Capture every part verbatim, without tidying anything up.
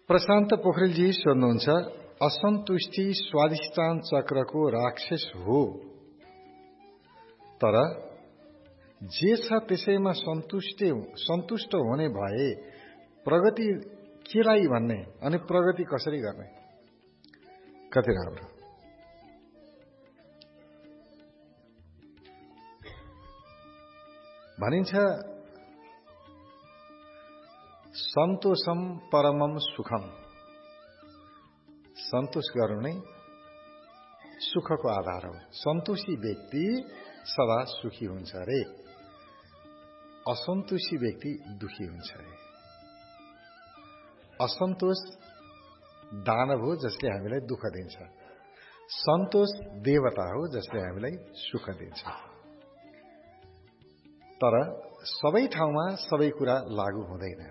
प्रशान्त पोखरेलजी सोध्नुहुन्छ, असन्तुष्टि स्वाधिष्ठान चक्रको राक्षस हो, तर जे छ त्यसैमा सन्तुष्ट सन्तुष्ट हुने भए प्रगति केलाई भन्ने अनि प्रगति कसरी गर्ने? कति राम्रो। भनिन्छ सन्तोषम परमम सुखम। सन्तोष गर्नु नै सुखको आधार हो। सन्तोषी व्यक्ति सदा सुखी हुन्छ रे, असन्तोषी व्यक्ति दुखी हुन्छ रे। असन्तोष दानव हो जसले हामीलाई दुःख दिन्छ, सन्तोष देवता हो जसले हामीलाई सुख दिन्छ। तर सबै ठाउँमा सबै कुरा लागू हुँदैन।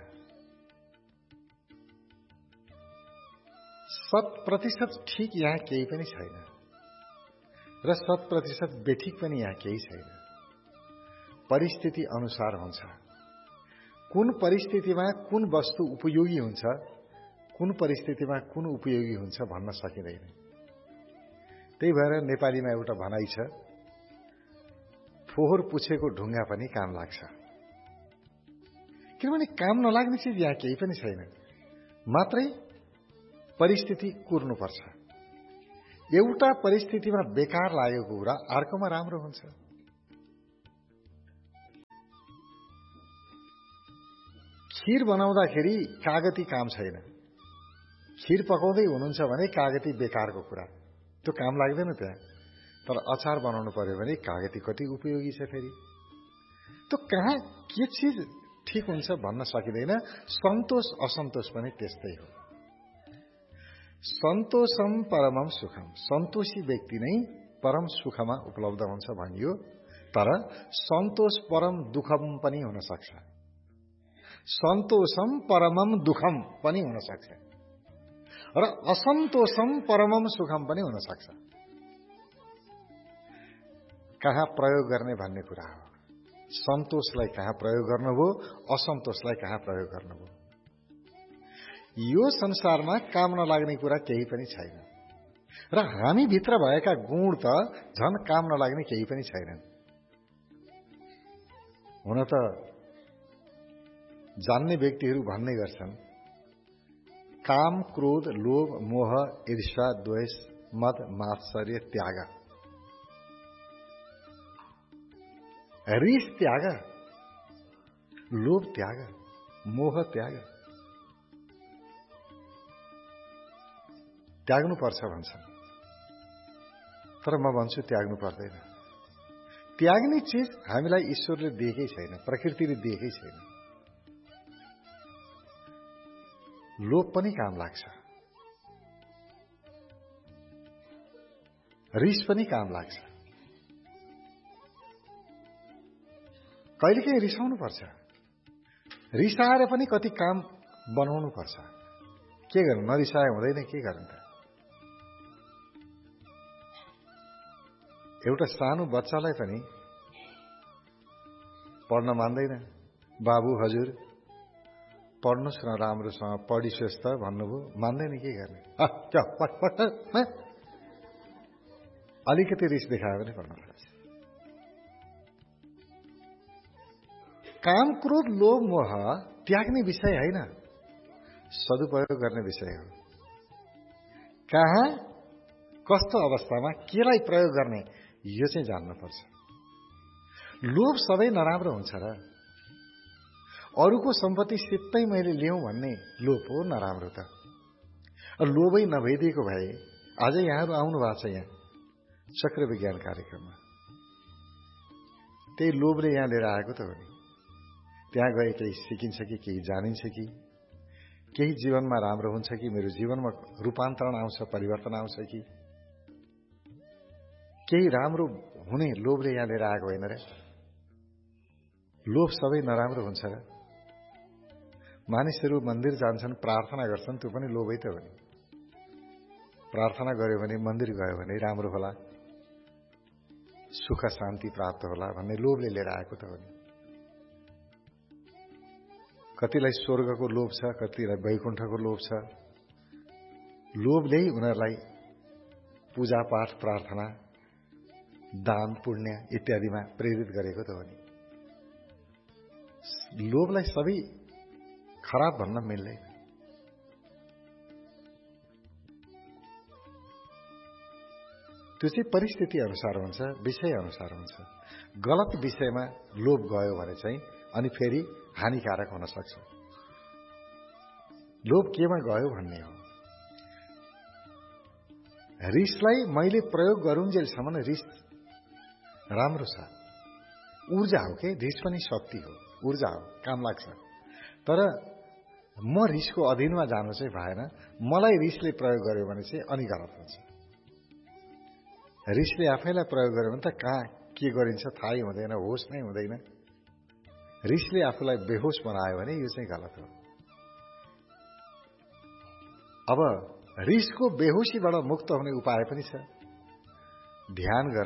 शत प्रतिशत ठिक यहाँ केही पनि छैन र शत प्रतिशत बेठिक पनि यहाँ केही छैन। परिस्थिति अनुसार हुन्छ। कुन परिस्थितिमा कुन वस्तु उपयोगी हुन्छ, कुन परिस्थितिमा कुन उपयोगी हुन्छ भन्न सकिँदैन। त्यही भएर नेपालीमा एउटा भनाइ छ, फोहोर पुछेको ढुङ्गा पनि काम लाग्छ। किनभने काम नलाग्ने चिज यहाँ केही पनि छैन, मात्रै परिस्थिति कुर्नुपर्छ। एउटा परिस्थितिमा बेकार लागेको कुरा अर्कोमा राम्रो हुन्छ। खीर बनाउँदाखेरि कागती काम छैन। खीर पकाउँदै हुनुहुन्छ भने कागती बेकारको कुरा, त्यो काम लाग्दैन त्यहाँ। तर अचार बनाउनु पर्यो भने कागती कति उपयोगी छ फेरि। त्यो कहाँ के चिज ठिक हुन्छ भन्न सकिँदैन। सन्तोष असन्तोष पनि त्यस्तै हो। सन्तोषम परमम सुखम। सन्तोषी व्यक्ति नै परम सुखमा उपलब्ध हुन्छ भनियो। तर सन्तोष परम दुःखम पनि हुन सक्छ। सन्तोषम परमम दुःखम पनि हुन सक्छ र असन्तोषम परमम सुखम पनि हुन सक्छ। कहाँ प्रयोग गर्ने भन्ने कुरा हो। सन्तोषलाई कहाँ प्रयोग गर्नुभयो, असन्तोषलाई कहाँ प्रयोग गर्नुभयो। यो संसारमा काम नलाग्ने कुरा केही पनि छैन र हामी भित्र भएका गुण त झन् काम नलाग्ने केही पनि छैनन्। हुन त जान्ने व्यक्तिहरू भन्ने गर्छन्, काम, क्रोध, लोभ, मोह, ईर्ष्या, द्वेष, मद, मात्सर्य त्याग। रिस त्याग, लोभ त्याग, मोह त्याग। त्याग्नु पर्छ भन्छन्, तर म भन्छु त्याग्नु पर्दैन। त्याग्ने चिज हामीलाई ईश्वरले दिएकै छैन, प्रकृतिले दिएकै छैन। लोभ पनि काम लाग्छ, रिस पनि काम लाग्छ। कहिलेकाहीँ रिसाउनु पर्छ, रिसाएर पनि कति काम बनाउनु पर्छ। के गर्नु, नरिसाए हुँदैन, के गर्नु त। एउटा सानो बच्चालाई पनि पढ्न मान्दैन। बाबु हजुर पढ्नुहोस् न, राम्रोसँग पढिसोस् त भन्नुभयो, मान्दैन। के गर्ने, अलिकति रिस देखायो भने पढ्न लाग्छ। काम, क्रोध, लोभ, मोह त्याग्ने विषय होइन, सदुपयोग गर्ने विषय हो। कहाँ कस्तो अवस्थामा केलाई प्रयोग गर्ने यो चाहिँ जान्नुपर्छ। लोभ सबै नराम्रो हुन्छ र अरूको सम्पत्ति सित्तै मैले ल्याउँ भन्ने लोभ हो नराम्रो त। लोभै नभइदिएको भए आज यहाँहरू आउनु भएको छ यहाँ चक्र विज्ञान कार्यक्रममा। त्यही लोभले यहाँ लिएर आएको त हो नि। त्यहाँ गए केही सिकिन्छ कि, केही जानिन्छ कि, केही जीवनमा राम्रो हुन्छ कि, मेरो जीवनमा रूपान्तरण आउँछ, परिवर्तन आउँछ कि, केही राम्रो हुने लोभले यहाँ लिएर आएको होइन र। लोभ सबै नराम्रो हुन्छ र। मानिसहरू मन्दिर जान्छन्, प्रार्थना गर्छन्, त्यो पनि लोभै त हो नि। प्रार्थना गर्यो भने, मन्दिर गयो भने राम्रो होला, सुख शान्ति प्राप्त होला भन्ने लोभले लिएर आएको त हो नि। कतिलाई स्वर्गको लोभ छ, कतिलाई वैकुण्ठको लोभ छ, लोभले उनीहरूलाई पूजापाठ प्रार्थना दान पुण्य इत्यादिमा प्रेरित गरेको त हो नि। लोभलाई सबै खराब भन्न मिल्दैन। त्यो चाहिँ परिस्थिति अनुसार हुन्छ, विषय अनुसार हुन्छ। गलत विषयमा लोभ गयो भने चाहिँ अनि फेरि हानिकारक हुन सक्छ। लोभ केमा गयो भन्ने हो। रिसलाई मैले प्रयोग गरुन्जेलसम्म रिस राम्रो छ, ऊर्जा हो के। रिस पनि शक्ति हो, ऊर्जा हो, काम लाग्छ। तर म रिसको अधीनमा जानु चाहिँ भएन। मलाई रिसले प्रयोग गर्यो भने चाहिँ अनि गलत हुन्छ। रिसले आफैलाई प्रयोग गर्यो भने त कहाँ के गरिन्छ थाहै हुँदैन, होस नै हुँदैन। रिसले आफूलाई बेहोस बनायो भने यो चाहिँ गलत हो। अब रिसको बेहोसीबाट मुक्त हुने उपाय पनि छ। ध्यान